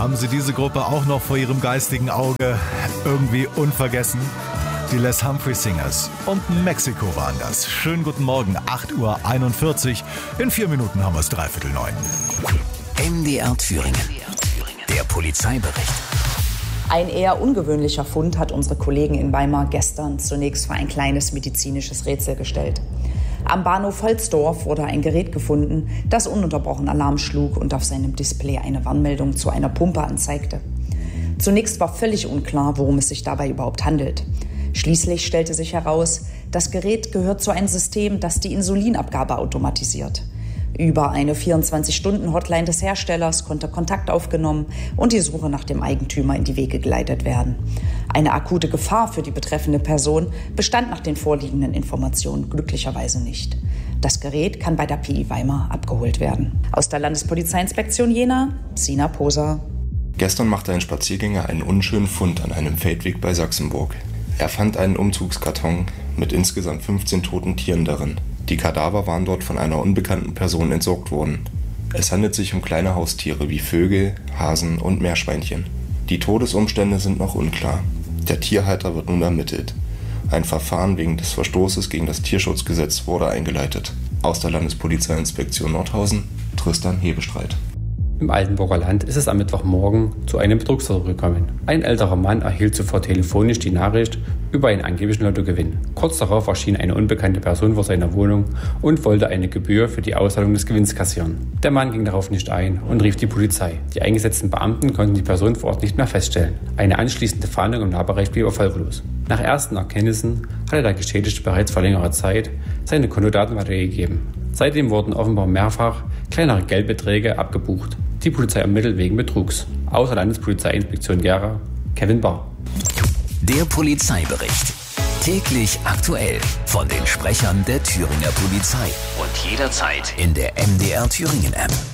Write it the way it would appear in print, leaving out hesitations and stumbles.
Haben Sie diese Gruppe auch noch vor Ihrem geistigen Auge irgendwie unvergessen? Die Les Humphrey Singers. Und Mexiko waren das. Schönen guten Morgen, 8:41 Uhr. In 4 Minuten haben wir es 8:45. MDR Thüringen. Der Polizeibericht. Ein eher ungewöhnlicher Fund hat unsere Kollegen in Weimar gestern zunächst vor ein kleines medizinisches Rätsel gestellt. Am Bahnhof Holzdorf wurde ein Gerät gefunden, das ununterbrochen Alarm schlug und auf seinem Display eine Warnmeldung zu einer Pumpe anzeigte. Zunächst war völlig unklar, worum es sich dabei überhaupt handelt. Schließlich stellte sich heraus, das Gerät gehört zu einem System, das die Insulinabgabe automatisiert. Über eine 24-Stunden-Hotline des Herstellers konnte Kontakt aufgenommen und die Suche nach dem Eigentümer in die Wege geleitet werden. Eine akute Gefahr für die betreffende Person bestand nach den vorliegenden Informationen glücklicherweise nicht. Das Gerät kann bei der PI Weimar abgeholt werden. Aus der Landespolizeiinspektion Jena, Sina Poser. Gestern machte ein Spaziergänger einen unschönen Fund an einem Feldweg bei Sachsenburg. Er fand einen Umzugskarton mit insgesamt 15 toten Tieren darin. Die Kadaver waren dort von einer unbekannten Person entsorgt worden. Es handelt sich um kleine Haustiere wie Vögel, Hasen und Meerschweinchen. Die Todesumstände sind noch unklar. Der Tierhalter wird nun ermittelt. Ein Verfahren wegen des Verstoßes gegen das Tierschutzgesetz wurde eingeleitet. Aus der Landespolizeiinspektion Nordhausen, Tristan Hebestreit. Im Altenburger Land ist es am Mittwochmorgen zu einem Betrugsversuch gekommen. Ein älterer Mann erhielt zuvor telefonisch die Nachricht über einen angeblichen Lottogewinn. Kurz darauf erschien eine unbekannte Person vor seiner Wohnung und wollte eine Gebühr für die Auszahlung des Gewinns kassieren. Der Mann ging darauf nicht ein und rief die Polizei. Die eingesetzten Beamten konnten die Person vor Ort nicht mehr feststellen. Eine anschließende Fahndung im Nahbereich blieb erfolglos. Nach ersten Erkenntnissen hatte der Geschädigte bereits vor längerer Zeit seine Kontodaten weitergegeben. Seitdem wurden offenbar mehrfach kleinere Geldbeträge abgebucht. Die Polizei ermittelt wegen Betrugs. Außer Landespolizeiinspektion Gera, Kevin Barr. Der Polizeibericht. Täglich aktuell von den Sprechern der Thüringer Polizei. Und jederzeit in der MDR Thüringen App.